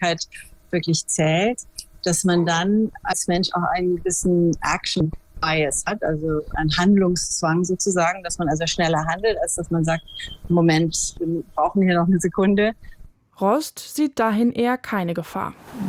Glaubwürdigkeit wirklich zählt, dass man dann als Mensch auch einen gewissen Action Bias hat, also einen Handlungszwang sozusagen, dass man also schneller handelt, als dass man sagt, Moment, wir brauchen hier noch eine Sekunde. Rost sieht dahin eher keine Gefahr.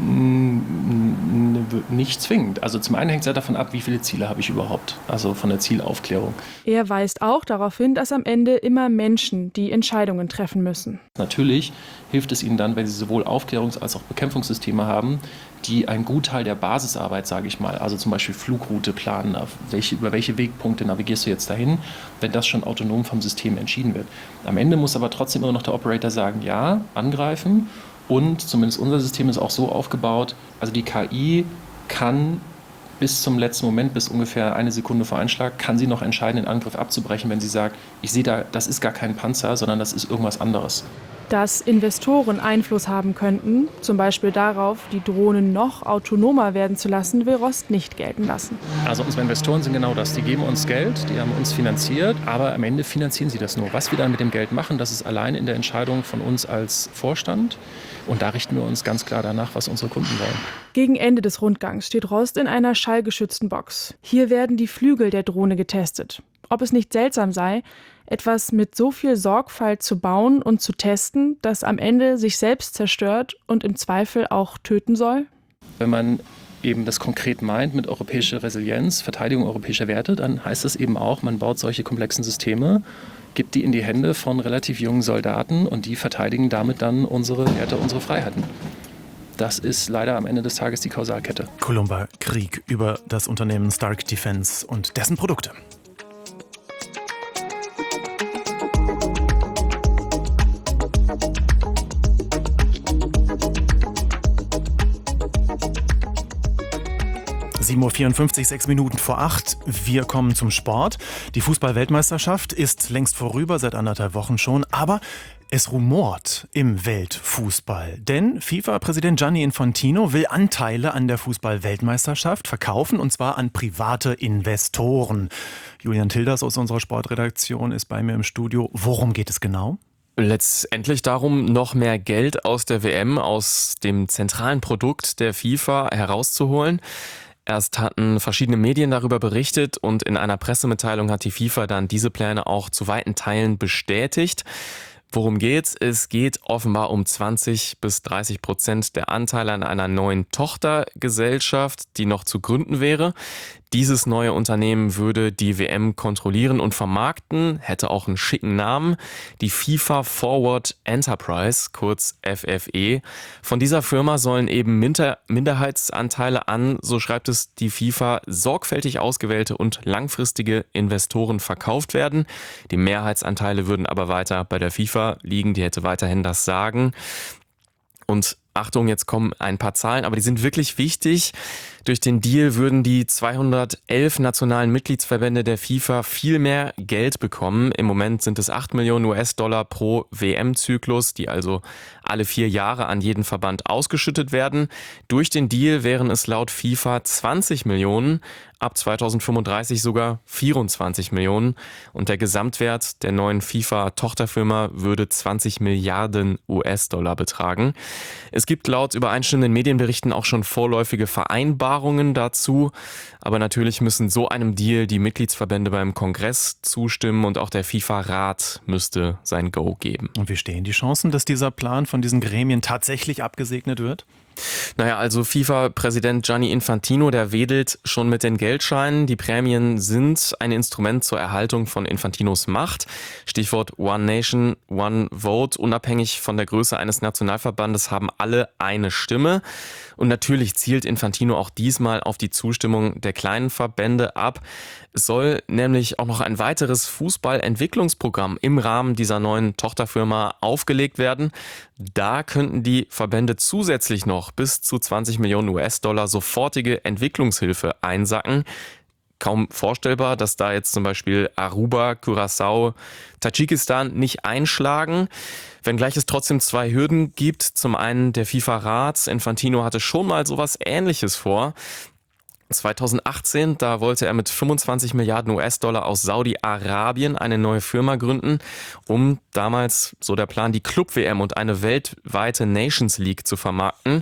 Nicht zwingend. Also zum einen hängt es ja davon ab, wie viele Ziele habe ich überhaupt, also von der Zielaufklärung. Er weist auch darauf hin, dass am Ende immer Menschen die Entscheidungen treffen müssen. Natürlich hilft es ihnen dann, wenn sie sowohl Aufklärungs- als auch Bekämpfungssysteme haben, die einen Gutteil der Basisarbeit, sage ich mal, also zum Beispiel Flugroute planen, über welche Wegpunkte navigierst du jetzt dahin, wenn das schon autonom vom System entschieden wird. Am Ende muss aber trotzdem immer noch der Operator sagen, ja, angreifen. Und zumindest unser System ist auch so aufgebaut, also die KI kann bis zum letzten Moment, bis ungefähr eine Sekunde vor Einschlag, kann sie noch entscheiden, den Angriff abzubrechen, wenn sie sagt, ich sehe da, das ist gar kein Panzer, sondern das ist irgendwas anderes. Dass Investoren Einfluss haben könnten, zum Beispiel darauf, die Drohnen noch autonomer werden zu lassen, will Rost nicht gelten lassen. Also unsere Investoren sind genau das. Die geben uns Geld, die haben uns finanziert, aber am Ende finanzieren sie das nur. Was wir dann mit dem Geld machen, das ist allein in der Entscheidung von uns als Vorstand. Und da richten wir uns ganz klar danach, was unsere Kunden wollen. Gegen Ende des Rundgangs steht Rost in einer schallgeschützten Box. Hier werden die Flügel der Drohne getestet. Ob es nicht seltsam sei, etwas mit so viel Sorgfalt zu bauen und zu testen, das am Ende sich selbst zerstört und im Zweifel auch töten soll? Wenn man eben das konkret meint mit europäischer Resilienz, Verteidigung europäischer Werte, dann heißt das eben auch, man baut solche komplexen Systeme, gibt die in die Hände von relativ jungen Soldaten und die verteidigen damit dann unsere Werte, unsere Freiheiten. Das ist leider am Ende des Tages die Kausalkette. Columba Krieg über das Unternehmen Stark Defence und dessen Produkte. (7:54 Uhr), 6 Minuten vor 8. Wir kommen zum Sport. Die Fußball-Weltmeisterschaft ist längst vorüber, seit 1,5 Wochen schon. Aber es rumort im Weltfußball. Denn FIFA-Präsident Gianni Infantino will Anteile an der Fußball-Weltmeisterschaft verkaufen, und zwar an private Investoren. Julian Tilders aus unserer Sportredaktion ist bei mir im Studio. Worum geht es genau? Letztendlich darum, noch mehr Geld aus der WM, aus dem zentralen Produkt der FIFA herauszuholen. Erst hatten verschiedene Medien darüber berichtet und in einer Pressemitteilung hat die FIFA dann diese Pläne auch zu weiten Teilen bestätigt. Worum geht's? Es geht offenbar um 20-30% der Anteile an einer neuen Tochtergesellschaft, die noch zu gründen wäre. Dieses neue Unternehmen würde die WM kontrollieren und vermarkten, hätte auch einen schicken Namen, die FIFA Forward Enterprise, kurz FFE. Von dieser Firma sollen eben Minderheitsanteile an, so schreibt es die FIFA, sorgfältig ausgewählte und langfristige Investoren verkauft werden. Die Mehrheitsanteile würden aber weiter bei der FIFA liegen, die hätte weiterhin das Sagen. Und Achtung, jetzt kommen ein paar Zahlen, aber die sind wirklich wichtig. Durch den Deal würden die 211 nationalen Mitgliedsverbände der FIFA viel mehr Geld bekommen. Im Moment sind es 8 Millionen US-Dollar pro WM-Zyklus, die also alle 4 Jahre an jeden Verband ausgeschüttet werden. Durch den Deal wären es laut FIFA 20 Millionen, ab 2035 sogar 24 Millionen. Und der Gesamtwert der neuen FIFA-Tochterfirma würde 20 Milliarden US-Dollar betragen. Es gibt laut übereinstimmenden Medienberichten auch schon vorläufige Vereinbarungen dazu. Aber natürlich müssen so einem Deal die Mitgliedsverbände beim Kongress zustimmen und auch der FIFA-Rat müsste sein Go geben. Und wie stehen die Chancen, dass dieser Plan von diesen Gremien tatsächlich abgesegnet wird? Naja, also FIFA-Präsident Gianni Infantino, der wedelt schon mit den Geldscheinen. Die Prämien sind ein Instrument zur Erhaltung von Infantinos Macht. Stichwort One Nation, One Vote. Unabhängig von der Größe eines Nationalverbandes haben alle eine Stimme. Und natürlich zielt Infantino auch diesmal auf die Zustimmung der kleinen Verbände ab. Es soll nämlich auch noch ein weiteres Fußballentwicklungsprogramm im Rahmen dieser neuen Tochterfirma aufgelegt werden. Da könnten die Verbände zusätzlich noch bis zu 20 Millionen US-Dollar sofortige Entwicklungshilfe einsacken. Kaum vorstellbar, dass da jetzt zum Beispiel Aruba, Curaçao, Tadschikistan nicht einschlagen. Wenngleich es trotzdem 2 Hürden gibt. Zum einen der FIFA-Rat. Infantino hatte schon mal sowas Ähnliches vor. 2018, da wollte er mit 25 Milliarden US-Dollar aus Saudi-Arabien eine neue Firma gründen, um damals, so der Plan, die Club-WM und eine weltweite Nations League zu vermarkten.